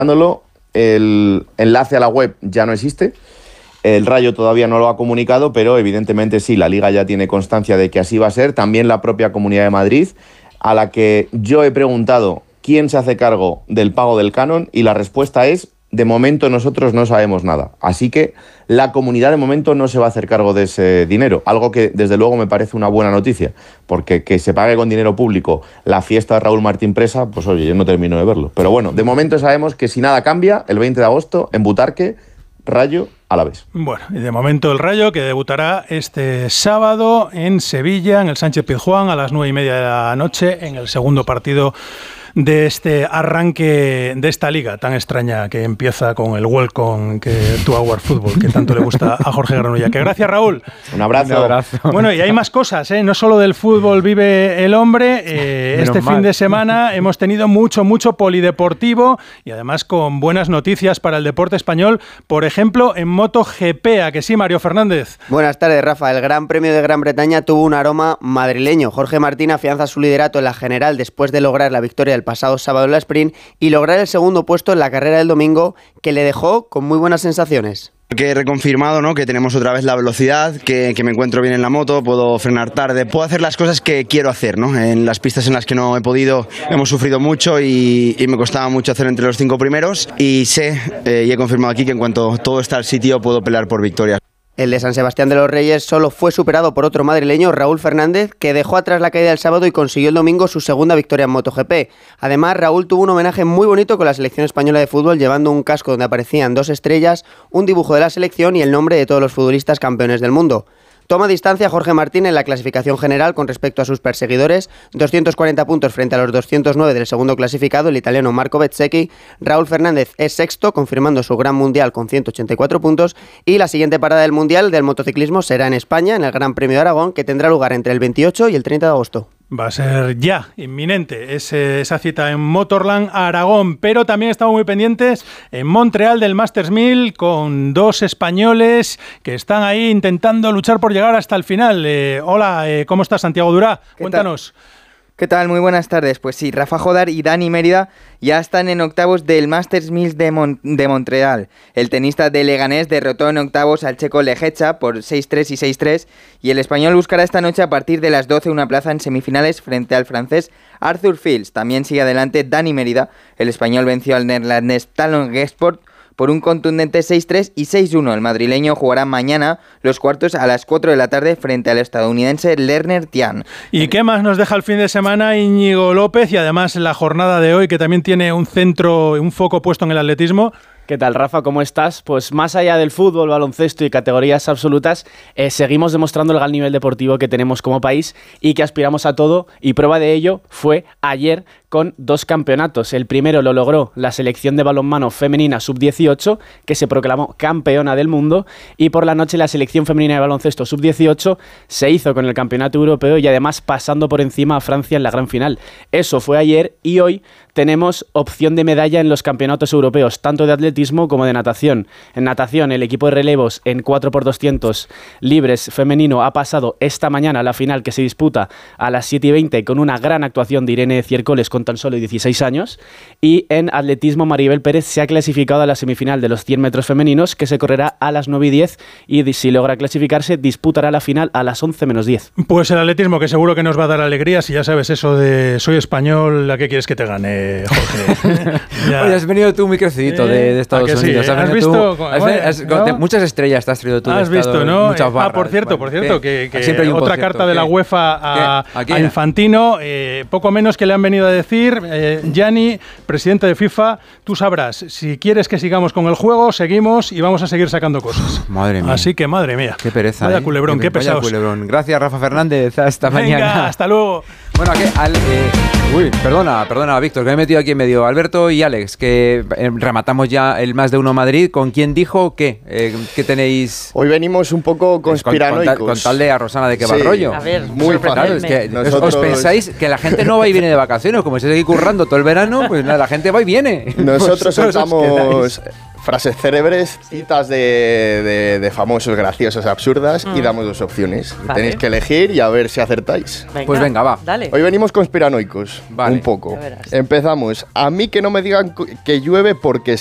el enlace a la web ya no existe. El Rayo todavía no lo ha comunicado, pero evidentemente sí, la Liga ya tiene constancia de que así va a ser. También la propia Comunidad de Madrid, a la que yo he preguntado quién se hace cargo del pago del canon, y la respuesta es: de momento nosotros no sabemos nada. Así que la comunidad de momento no se va a hacer cargo de ese dinero, algo que desde luego me parece una buena noticia, porque que se pague con dinero público la fiesta de Raúl Martín Presa, pues oye, yo no termino de verlo. Pero bueno, de momento sabemos que si nada cambia, el 20 de agosto en Butarque, Rayo Alavés. Bueno, y de momento el Rayo, que debutará este sábado en Sevilla, en el Sánchez Pizjuán, a las 9:30 de la noche, en el segundo partido de este arranque de esta liga tan extraña que empieza con el Welcome to Our Football, que tanto le gusta a Jorge Granulla. Que gracias, Raúl. Un abrazo. Un abrazo. Bueno, y hay más cosas, ¿eh? No solo del fútbol vive el hombre. Este fin de semana hemos tenido mucho polideportivo, y además con buenas noticias para el deporte español. Por ejemplo, en MotoGP. ¿A que sí, Mario Fernández? Buenas tardes, Rafa. El Gran Premio de Gran Bretaña tuvo un aroma madrileño. Jorge Martín afianza su liderato en la general después de lograr la victoria el pasado sábado en la sprint y lograr el segundo puesto en la carrera del domingo, que le dejó con muy buenas sensaciones. Que he reconfirmado, ¿no?, que tenemos otra vez la velocidad, que me encuentro bien en la moto, puedo frenar tarde, puedo hacer las cosas que quiero hacer, ¿no? En las pistas en las que no he podido hemos sufrido mucho y me costaba mucho hacer entre los 5 primeros, y sé y he confirmado aquí que en cuanto todo está al sitio puedo pelear por victorias. El de San Sebastián de los Reyes solo fue superado por otro madrileño, Raúl Fernández, que dejó atrás la caída del sábado y consiguió el domingo su segunda victoria en MotoGP. Además, Raúl tuvo un homenaje muy bonito con la selección española de fútbol, llevando un casco donde aparecían 2 estrellas, un dibujo de la selección y el nombre de todos los futbolistas campeones del mundo. Toma distancia Jorge Martín en la clasificación general con respecto a sus perseguidores, 240 puntos frente a los 209 del segundo clasificado, el italiano Marco Bezzecchi. Raúl Fernández es sexto, confirmando su gran mundial con 184 puntos, y la siguiente parada del mundial del motociclismo será en España, en el Gran Premio de Aragón, que tendrá lugar entre el 28 y el 30 de agosto. Va a ser ya, inminente, esa cita en Motorland Aragón, pero también estamos muy pendientes en Montreal del Masters 1000 con 2 españoles que están ahí intentando luchar por llegar hasta el final. Hola, ¿cómo estás, Santiago Durá? Cuéntanos. ¿Qué tal? Muy buenas tardes. Pues sí, Rafa Jodar y Dani Mérida ya están en octavos del Masters 1000 de Montreal. El tenista de Leganés derrotó en octavos al checo Lejecha por 6-3 y 6-3, y el español buscará esta noche a partir de las 12 una plaza en semifinales frente al francés Arthur Fils. También sigue adelante Dani Mérida. El español venció al neerlandés Talon Gesport por un contundente 6-3 y 6-1. El madrileño jugará mañana los cuartos a las 4 de la tarde frente al estadounidense Lerner Tian. ¿Y qué más nos deja el fin de semana Íñigo López? Y además la jornada de hoy, que también tiene un foco puesto en el atletismo. ¿Qué tal, Rafa? ¿Cómo estás? Pues más allá del fútbol, baloncesto y categorías absolutas, seguimos demostrando el gran nivel deportivo que tenemos como país y que aspiramos a todo, y prueba de ello fue ayer con 2 campeonatos. El primero lo logró la selección de balonmano femenina sub-18, que se proclamó campeona del mundo, y por la noche la selección femenina de baloncesto sub-18 se hizo con el campeonato europeo y además pasando por encima a Francia en la gran final. Eso fue ayer, y hoy tenemos opción de medalla en los campeonatos europeos, tanto de atletismo como de natación. En natación, el equipo de relevos en 4x200 libres femenino ha pasado esta mañana a la final, que se disputa a las 7:20 con una gran actuación de Irene Ciercoles con tan solo 16 años. Y en atletismo, Maribel Pérez se ha clasificado a la semifinal de los 100 metros femeninos, que se correrá a las 9:10, y si logra clasificarse disputará la final a las 11:10. Pues el atletismo, que seguro que nos va a dar alegría. Si ya sabes eso de soy español, ¿a qué quieres que te gane, Jorge? Oye, has venido tú muy crecidito de Estados Unidos. Sí, ¿has visto? ¿No? Muchas estrellas te has traído tú. Has visto, ¿no? Muchas barras. Por cierto, que otra carta de la UEFA a Infantino, poco menos que le han venido a decir, Gianni, presidente de FIFA, tú sabrás, si quieres que sigamos con el juego, seguimos y vamos a seguir sacando cosas. Madre mía. Así que, madre mía. Qué pereza. Vaya culebrón, qué pesados. Culebrón. Gracias, Rafa Fernández. Hasta mañana. Venga, hasta luego. Bueno, perdona, Víctor, que me he metido aquí en medio. Alberto y Alex, que rematamos ya el Más de Uno Madrid. ¿Con quién dijo qué? ¿Qué tenéis? Hoy venimos un poco conspiranoicos. Contadle a Rosana de qué va el rollo. A ver, muy fácil. Claro, es que Nosotros... os pensáis que la gente no va y viene de vacaciones, como estáis aquí currando todo el verano, pues nada, la gente va y viene. Nosotros Vosotros os soltamos quedáis. frases célebres, citas de famosos, graciosas, absurdas y damos 2 opciones. Vale. Tenéis que elegir y a ver si acertáis. Pues venga, va. Dale. Hoy venimos conspiranoicos, Vale. un poco. Ya verás. Empezamos. A mí que no me digan que llueve porque